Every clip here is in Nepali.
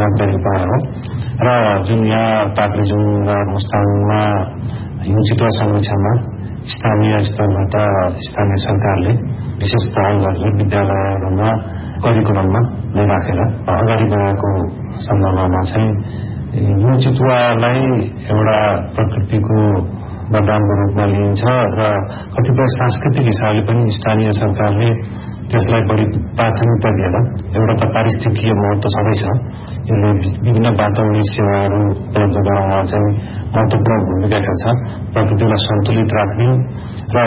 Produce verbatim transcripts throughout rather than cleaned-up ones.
जवाबदारी पायो र जुन यहाँ ताप्लेजुङ र मुस्ताङमा हिउँ चितुवा संरक्षणमा स्थानीय स्तरबाट स्थानीय सरकारले विशेष पहल गरेर विद्यालयहरूमा करिकुलममा राखेर अगाडि बढाएको सन्दर्भमा चाहिँ हिउँ चितुवालाई एउटा प्रकृतिको वरदानको रूपमा लिइन्छ र कतिपय सांस्कृतिक हिसाबले पनि स्थानीय सरकारले त्यसलाई बढी प्राथमिकता दिएर एउटा त पारिस्थितिकीय महत्व सबै छ, यसले विभिन्न वातावरणीय सेवाहरू उपलब्ध गराउनमा चाहिँ महत्वपूर्ण भूमिका खेल्छ, प्रकृतिलाई सन्तुलित राख्ने र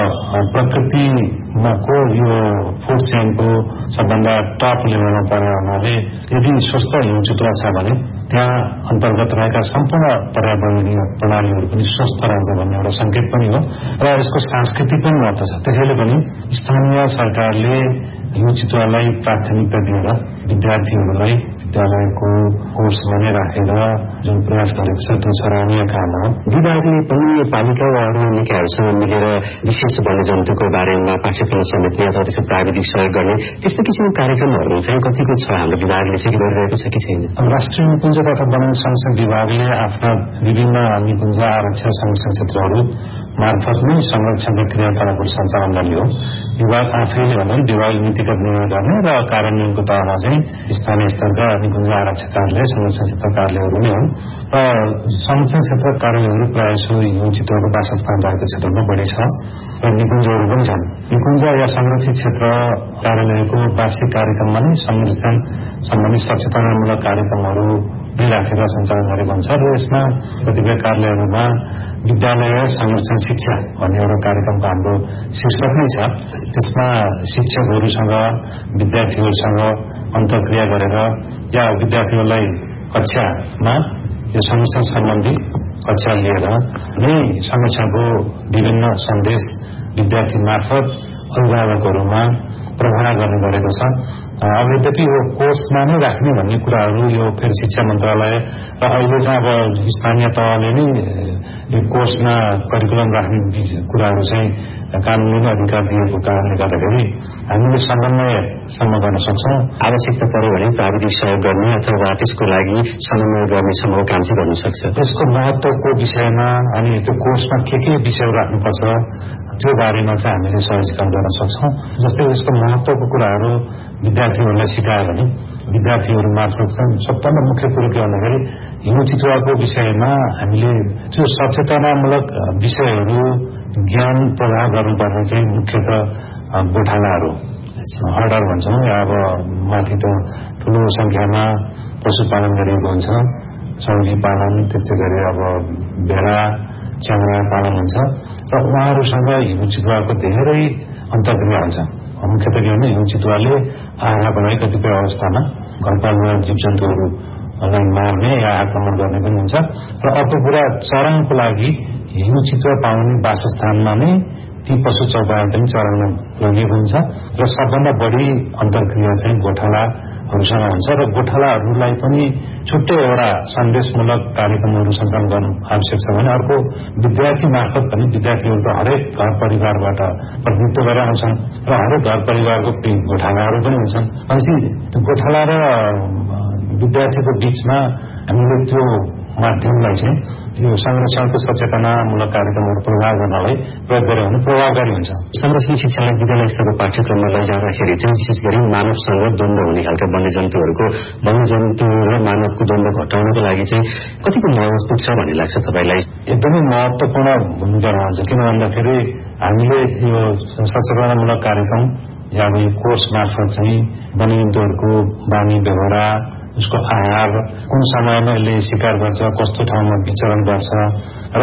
प्रकृतिको यो फुड चेनको सबभन्दा टप लेभलमा परेर हुनाले यदि स्वस्थ हिउँ चितुवा छ भने त्यहाँ अन्तर्गत रहेका सम्पूर्ण पर्यावरणीय प्रणालीहरू पनि स्वस्थ रहन्छ भन्ने एउटा संकेत पनि हो र यसको सांस्कृतिक पनि महत्व छ। त्यसैले पनि स्थानीय सरकारले हिउँ चितुवालाई प्राथमिकता दिएर विद्यार्थीहरूलाई विद्यालयको कोर्समा नै राखेर जुन प्रयास गरेको छ त्यो सराहनीय काम हो। विभागले पनि पालिका वा अरू निकायहरूसँग मिलेर विशेष वन्यजन्तुको बारेमा पाठ्यक्रम समेट्ने अथवा त्यसको प्राविधिक सहयोग गर्ने त्यस्तो किसिमको कार्यक्रमहरू चाहिँ कतिको छ हाम्रो विभागले चाहिँ गरिरहेको छ कि छैन? राष्ट्रिय निकुञ्ज तथा वन संरक्षण विभागले आफ्ना विभिन्न निकुञ्ज आरक्षण संरक्षण क्षेत्रहरू मार्फत नै संरक्षणका क्रियाकलापहरू सञ्चालन गर्ने हो। विभाग आफैले भने विभागले नीतिगत निर्णय गर्ने र कार्यान्वयनको तहमा चाहिँ स्थानीय स्तरका निकुञ्ज आरक्षण कार्यालय संरक्षण क्षेत्र कार्यालयहरू नै हुन् र संरक्षण क्षेत्र कार्यालयहरू प्रायः सो हिउँ चितुवाको वासस्थान रहेको क्षेत्रमा बढी छ र निकुञ्जहरू पनि छन्। निकुञ्ज या संरक्षित क्षेत्र कार्यालयको वार्षिक कार्यक्रममा नै संरक्षण सम्बन्धी सचेतनामूलक कार्यक्रमहरू नै राखेर सञ्चालन गरेको हुन्छ र यसमा कतिपय कार्यालयहरूमा विद्यालय संरक्षण शिक्षा भन्ने एउटा कार्यक्रमको हाम्रो शीर्षक नै छ। त्यसमा शिक्षकहरूसँग विद्यार्थीहरूसँग अन्तर्क्रिया गरेर या विद्यार्थीहरूलाई कक्षामा यो संरक्षण सम्बन्धी कक्षा लिएर नै संरक्षणको विभिन्न सन्देश विद्यार्थी मार्फत अभिभावकहरूमा प्रभाव गर्ने गरेको छ। अब यद्यपि यो कोर्समा नै राख्ने भन्ने कुराहरू यो फेरि शिक्षा मन्त्रालय र अहिले चाहिँ अब स्थानीय तहले नै यो कोर्समा करिकुलम राख्ने कुराहरू चाहिँ कानूनी अधिकार दिएको कारणले गर्दाखेरि हामीले समन्वयसम्म गर्न सक्छौँ। आवश्यकता पर्यो भने प्राविधिक सहयोग गर्ने अथवा त्यसको लागि समन्वय गर्नेसम्मको काम चाहिँ गर्न सक्छ। त्यसको महत्वको विषयमा अनि त्यो कोर्समा के के विषयहरू राख्नुपर्छ त्यो बारेमा चाहिँ हामीले सहजीकरण गर्न सक्छौँ। जस्तै यसको महत्वको कुराहरू विद्यार्थीहरूलाई सिकायो भने विद्यार्थीहरू मार्फत चाहिँ सबभन्दा मुख्य कुरो के भन्दाखेरि हिउँ चितुवाको विषयमा हामीले त्यो सचेतनामूलक विषयहरू ज्ञान प्रदान गर्नुपर्ने चाहिँ मुख्यतः गोठालाहरू हर्डर भन्छौँ या अब माथि त ठुलो संख्यामा पशुपालन गरिएको हुन्छ, चौरी पालन त्यस्तै गरी अब भेडा च्याङ्रा पालन हुन्छ र उहाँहरूसँग हिउँ चितुवाको धेरै अन्तर्क्रिया हुन्छ। मुख्यतः के भने हिउँ चितुवाले आहारा बनाई कतिपय अवस्थामा घरपालुवा जीवजन्तुहरूलाई मार्ने या आक्रमण गर्ने पनि हुन्छ र अर्को कुरा चरनको लागि हिउँ चितुवा पाउने वासस्थानमा नै ती पशु चौपाया पनि चराउन लगिएको हुन्छ र सबभन्दा बढी अन्तर्क्रिया चाहिँ गोठालाहरूसँग हुन्छ र गोठालाहरूलाई पनि छुट्टै एउटा सन्देशमूलक कार्यक्रमहरू सञ्चालन गर्नु आवश्यक छ भने अर्को विद्यार्थी मार्फत पनि विद्यार्थीहरूको हरेक घर परिवारबाट प्रतिनिधित्व गरेर आउँछन् र हरेक घर परिवारको गोठालाहरू पनि हुन्छन्। भनेपछि गोठाला र विद्यार्थीको बीचमा हामीले त्यो माध्यमलाई चाहिँ यो संरक्षणको सचेतनामूलक कार्यक्रमहरू प्रभाव गर्नलाई प्रयोग गर्यो भने प्रभावकारी हुन्छ। संरक्षण शिक्षालाई विद्यालय स्तरको पाठ्यक्रममा लैजाँदाखेरि चाहिँ विशेष गरी मानवसँग द्वन्द्व हुने खालका वन्यजन्तुहरूको वन्यजन्तु र मानवको द्वन्द्व घटाउनको लागि चाहिँ कतिको महत्व पुग्छ भन्ने लाग्छ तपाईँलाई? एकदमै महत्वपूर्ण भूमिका रहन्छ। किन भन्दाखेरि हामीले यो सचेतनामूलक कार्यक्रम या अब यो कोर्स मार्फत चाहिँ वन्यजन्तुहरूको बानी व्यवहार, उसको आहार, कुन समयमा यसले शिकार गर्छ, कस्तो ठाउँमा विचरण गर्छ र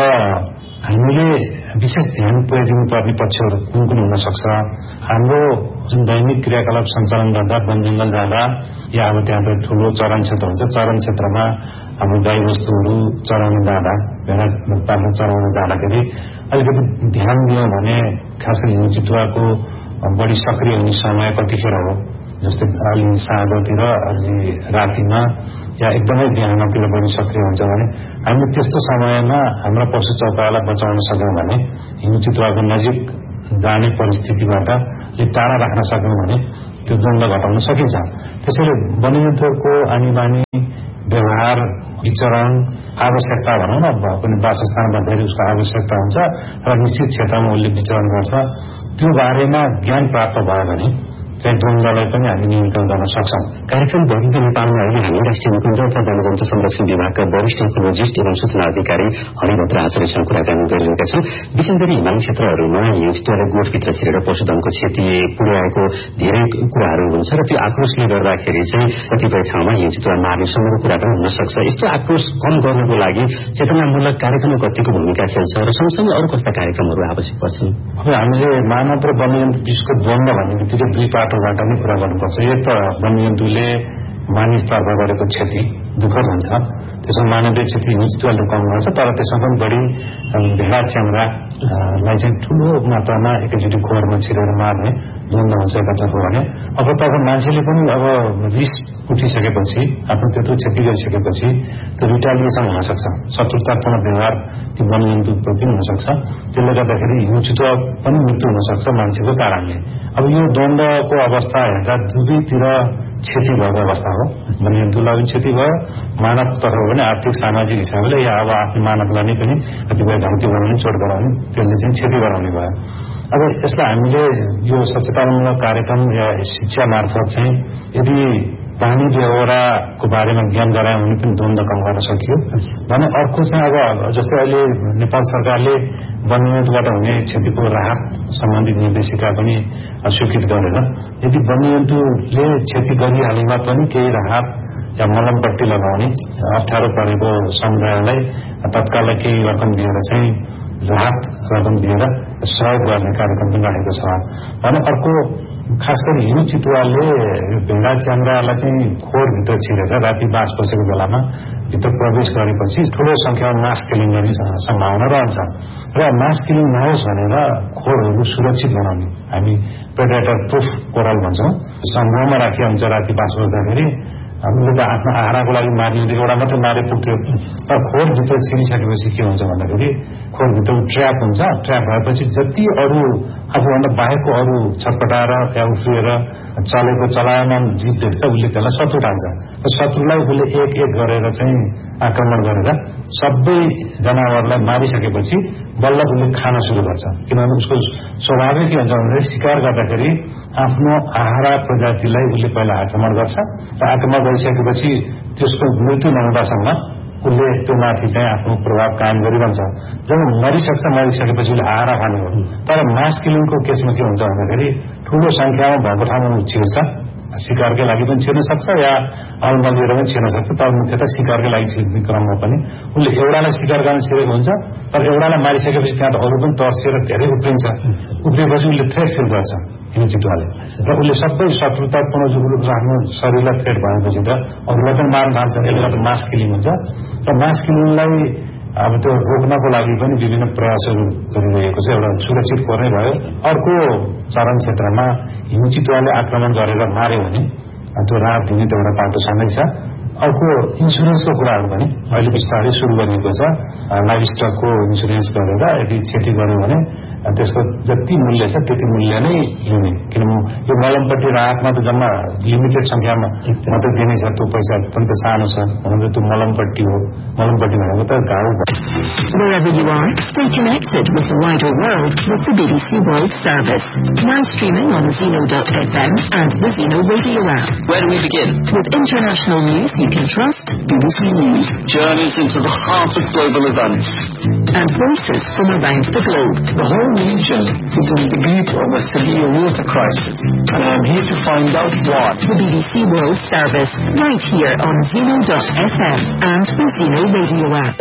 हामीले विशेष ध्यान पुर्याइदिनुपर्ने पक्षहरू कुन कुन हुन सक्छ। हाम्रो जुन दैनिक क्रियाकलाप सञ्चालन गर्दा वन जंगल जाँदा या अब त्यहाँ ठुलो चरण क्षेत्र हुन्छ, चरण क्षेत्रमा हाम्रो गाई वस्तुहरू चराउन जाँदा भेडा पाल्न चराउन जाँदाखेरि अलिकति ध्यान दियौँ भने खास गरी हिउँ चितुवाको बढी सक्रिय हुने समय कतिखेर हो, जस्तै अलि साँझतिर अलि रातिमा या एकदमै बिहानतिर बढी सक्रिय हुन्छ भने हामीले त्यस्तो समयमा हाम्रा पशु चौपायालाई बचाउन सक्यौँ भने हिउँ चितुवाको नजिक जाने परिस्थितिबाट अलिक टाढा राख्न सक्यौँ भने त्यो द्वन्द्व घटाउन सकिन्छ। त्यसैले वन्यजन्तुहरूको आनी बानी व्यवहार आहार विचरण आवश्यकता भनौँ न पनि वासस्थान भन्दाखेरि उसको आवश्यकता हुन्छ र निश्चित क्षेत्रमा उसले विचरण गर्छ त्यो बारेमा ज्ञान प्राप्त भयो भने चाहिँ द्वन्द्वलाई पनि हामी नियन्त्रण गर्न सक्छौं। कार्यक्रम बहिनीको नेपालमा अहिले हामी राष्ट्रिय निकुञ्ज तथा वन्यजन्तु संरक्षण विभागका वरिष्ठ इकोलोजिस्ट एवं सूचना अधिकारी हरिभद्र आचार्यसँग कुराकानी गरिरहेका छौं। विशेष गरी हिमाली क्षेत्रहरूमा हिउँचितुवा र गोठभित्र छिरेर पशुधनको क्षति पुर्याएको धेरै कुराहरू हुन्छ र त्यो आक्रोशले गर्दाखेरि चाहिँ कतिपय ठाउँमा हिउँचितुवा मार्ने सम्मको कुरा पनि हुन सक्छ। यस्तो आक्रोश कम गर्नको लागि चेतनामूलक कार्यक्रम कतिको भूमिका खेल्छ र सँगसँगै अरू कस्ता कार्यक्रमहरू आवश्यक पर्छन्? अब हामीले मानव र वन्यजन्तु बीचको द्वन्द्व भन्ने बित्तिकै दुई पाटोबाट नै कुरा गर्नुपर्छ। एक त वन्यजन्तुले मानिसतर्फ गरेको क्षति दुःखद हुन्छ, त्यसमा मानवीय क्षति हिउँचितुवाले कम गर्छ, तर त्यसमा पनि बढी भेडा च्याम्रालाई चाहिँ ठूलो मात्रामा एकैचोटि खोरमा छिरेर मार्ने द्वन्द्व हुन्छ एकातर्फ भने। अब तब मान्छेले पनि अब रिस उठिसकेपछि आफ्नो त्यत्रो क्षति गरिसकेपछि त्यो रिटालिएसन हुन सक्छ, शत्रुतापूर्ण व्यवहार ती वन्यजन्तुप्रति हुन सक्छ। त्यसले गर्दाखेरि हिउँचितुवा पनि मृत्यु हुन सक्छ मान्छेको कारणले। अब यो द्वन्द्वको अवस्था हेर्दा दुवैतिर क्षति भएको अवस्था हो। वन्यजन्तुलाई पनि क्षति भयो, मानवतर्फ पनि आर्थिक सामाजिक हिसाबले या अब आफ्नो मानवलाई नै पनि कतिपय घाइते गराउने चोट गराउने त्यसले चाहिँ क्षति गराउने भयो। अब यसलाई हामीले यो सचेतनामूलक कार्यक्रम या शिक्षा मार्फत चाहिँ यदि पानी व्यवहारको बारेमा ज्ञान गरायो भने पनि द्वन्द्व कम गर्न सकियो भने। अर्को चाहिँ अब जस्तै अहिले नेपाल सरकारले वन्यजन्तुबाट हुने क्षतिको राहत सम्बन्धी निर्देशिका पनि स्वीकृत गरेर यदि वन्यजन्तुले क्षति गरिहालेमा पनि केही राहत या मलमपट्टि लगाउने अप्ठ्यारो परेको समुदायलाई तत्काल केही रकम दिएर चाहिँ राहत रकम दिएर सहयोग गर्ने कार्यक्रम पनि राखेको छ भने। अर्को खास गरी हिउँचितुवाले भेडा च्याम्रालाई चाहिँ खोरभित्र छिरेर राति बास बसेको बेलामा भित्र प्रवेश गरेपछि ठूलो संख्यामा मास किलिङ गर्ने सम्भावना रहन्छ र मास किलिङ नहोस् भनेर खोरहरू सुरक्षित बनाउने हामी प्रेडेटर प्रुफ कोरल भन्छौं। समूहमा राखिया हुन्छ राति बास बस्दाखेरि हामीले त आफ्नो आहाराको लागि मार्ने एउटा मात्रै मारे पुग्थ्यो, तर खोरभित्र छिरिसकेपछि के हुन्छ भन्दाखेरि खोरभित्र ट्र्याप हुन्छ। ट्र्याप भएपछि जति अरू आफूभन्दा बाहेकको अरू छटपटाएर या उफ्रिएर चलेको चलायमान जीव देख्छ उसले त्यसलाई शत्रु ठान्छ र शत्रुलाई उसले एक एक गरेर चाहिँ आक्रमण गरेर सबै जनावरलाई मारिसकेपछि बल्ल उसले खान सुरु गर्छ। किनभने उसको स्वभावै के हुन्छ भने शिकार गर्दाखेरि आफ्नो आहारा प्रजातिलाई उसले पहिला आक्रमण गर्छ र आक्रमण गरिसकेपछि त्यसको मृत्यु नहुँदासम्म उसले त्यो माथि चाहिँ आफ्नो प्रभाव कायम गरिरहन्छ। जब मरिसक्छ मरिसकेपछि उसले आहारा खाने हो। तर मास किलिङको केसमा के हुन्छ भन्दाखेरि ठूलो संख्यामा भएको ठाउँमा छिर्छ, शिकारकै लागि पनि छिर्न सक्छ या अलमल लिएर पनि छिर्न सक्छ, तर मुख्यतः शिकारकै लागि छिर्ने क्रममा पनि उसले एउटालाई शिकार गर्न छिरेको हुन्छ। तर एउटालाई मारिसकेपछि त्यहाँ त अरू पनि तर्सिएर धेरै उफ्रिन्छ। उफ्रिएपछि उसले थ्रेट फिल गर्छ हिउँचितुवाले र उसले सबै शत्रुतापूर्ण रूपमा आफ्नो शरीरलाई थ्रेट भएपछि त अरूलाई पनि मार्न थाल्छ। यसले गर्दा मास किलिङ हुन्छ र मास किलिङलाई अब त्यो रोक्नको लागि पनि विभिन्न प्रयासहरू गरिरहेको छ। एउटा सुरक्षित खोर्नै भयो। अर्को चरण क्षेत्रमा हिउँचितुवाले आक्रमण गरेर मार्यो भने त्यो राहत दिने त एउटा पाटो छँदै छ। अर्को इन्सुरेन्सको कुराहरू पनि अहिले बिस्तारै सुरु गरिएको छ। लाइफ स्टकको इन्सुरेन्स गरेर यदि क्षति गर्यो भने त्यसको जति मूल्य छ त्यति मूल्य नै लिने। किनभने यो मलमपट्टि राहतमा त जम्मा लिमिटेड संख्यामा मात्रै दिने छ, त्यो पैसा पनि त सानो छ भनेर त्यो मलमपट्टि हो। मलमपट्टि भनेको त घाउ भयो। Wherever you are, stay connected with the wider world with the B B C World Service. Now streaming on Zeno dot F M and the Zeno Radio app. Where do we begin? With international news you can trust, B B C News. Journeys into the heart of global events. And voices from around the globe. The whole region is in the grip of a severe water crisis, and I'm here to find out what. The B B C World Service, right here on Zeno dot F M and the Zeno Radio app.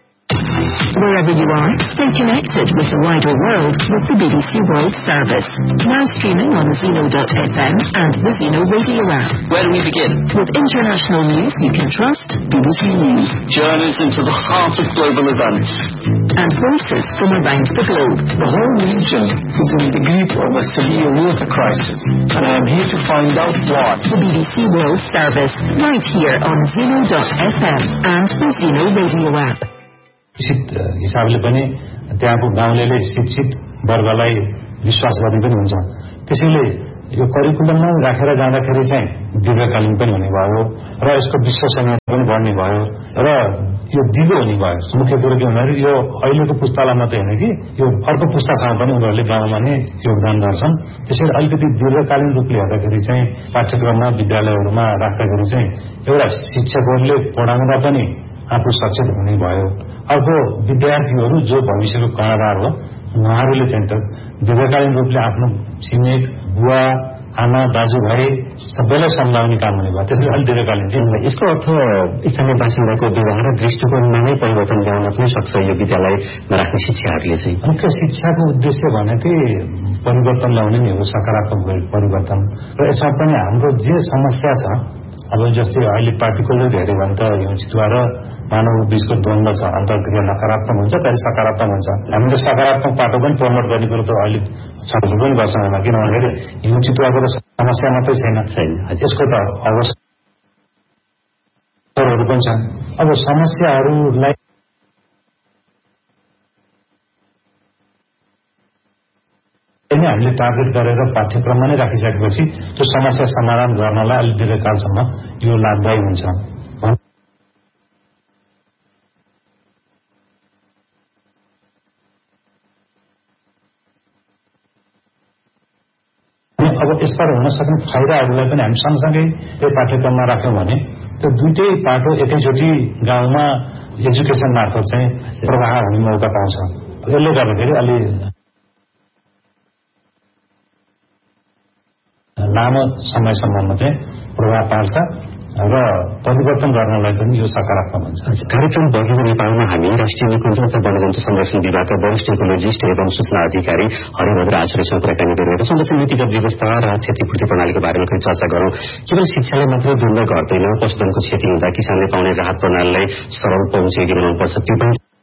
Wherever you are, stay connected with the wider world with the B B C World Service. Now streaming on Zeno dot F M and the Zeno Radio app. Where do we begin? With international news you can trust, B B C News. Journeys into the heart of global events. And voices from around the globe. The whole region is in the grip of a severe water crisis, and I'm here to find out what. The B B C World Service, right here on Zeno dot F M and the Zeno Radio app. शिक्षित हिसाबले पनि त्यहाँको गाउँलेले शिक्षित वर्गलाई विश्वास गर्ने पनि हुन्छ। त्यसैले यो करिकुलममा राखेर जाँदाखेरि चाहिँ दीर्घकालीन पनि हुने भयो र यसको विश्वसनीयता पनि बढ्ने भयो र यो दिगो हुने भयो। मुख्य कुरो के भन्दाखेरि यो अहिलेको पुस्तालाई मात्रै होइन कि यो अर्को पुस्तासँग पनि उनीहरूले गाउँमा नै योगदान गर्छन्। त्यसैले अलिकति दीर्घकालीन रूपले हेर्दाखेरि चाहिँ पाठ्यक्रममा विद्यालयहरूमा राख्दाखेरि चाहिँ एउटा शिक्षकहरूले पढाउँदा पनि आफू सचेत हुने भयो। अर्को विद्यार्थीहरू जो भविष्यको कर्णधार हो उहाँहरूले चाहिँ त दीर्घकालीन रूपले आफ्नो छिमेक बुवा आमा दाजुभाइ सबैलाई सम्झाउने काम हुने भयो। त्यसले अलि दीर्घकालीन चाहिँ यसको अर्थ स्थानीय बासिन्दाको व्यवहार र दृष्टिकोणमा नै परिवर्तन ल्याउन पनि सक्छ यो विद्यालयमा राख्ने शिक्षाहरूले चाहिँ। मुख्य शिक्षाको उद्देश्य भनेकै परिवर्तन ल्याउने नै हो, सकारात्मक परिवर्तन। र यसमा पनि हाम्रो जे समस्या छ अब जस्तै अहिले पार्टिकुलर हेऱ्यो भने त यो चितुवा र मानव बीचको द्वन्द्व छ, अन्तर्क्रिया नकारात्मक हुन्छ कहिले सकारात्मक हुन्छ। हामीले सकारात्मक पाटो पनि प्रमोट गर्ने कुरो त अहिले छलफल पनि गर्छौँ होला, किन भन्दाखेरि हिउँ चितुवाको त समस्या मात्रै छैन छैन यसको त अवसरहरू पनि छन्। अब समस्याहरूलाई हामीले टार्गेट गरेर पाठ्यक्रममा नै राखिसकेपछि त्यो समस्या समाधान गर्नलाई अलिक दीर्घकालसम्म यो लाभदायी हुन्छ। अब यसबाट हुन सक्ने फाइदाहरूलाई पनि हामी सँगसँगै त्यो पाठ्यक्रममा राख्यौँ भने त्यो दुईटै पाटो एकैचोटि गाउँमा एजुकेसन मार्फत चाहिँ प्रवाह हुने मौका पाउँछ। यसले गर्दाखेरि अलि लामो समयसम्ममा चाहिँ प्रभाव पार्छ र परिवर्तन गर्नलाई पनि यो सकारात्मक हुन्छ। कार्यक्रम बजेको नेपालमा हामी राष्ट्रिय निकुञ्ज तथा वन्यजन्तु संरक्षण विभागका वरिष्ठ इकोलोजिस्ट एवं सूचना अधिकारी हरिभद्र आचार्यसँग कुराकानी गरेर संरक्षण नीतिगत व्यवस्था र क्षतिपूर्ति प्रणालीको बारेमा पनि चर्चा गरौं। केवल शिक्षाले मात्रै द्वन्द्व गर्दैन, पशुधनको क्षति हुँदा किसानले पाउने राहत प्रणालीलाई सरल पहुँच बनाउनुपर्छ, त्यो पनि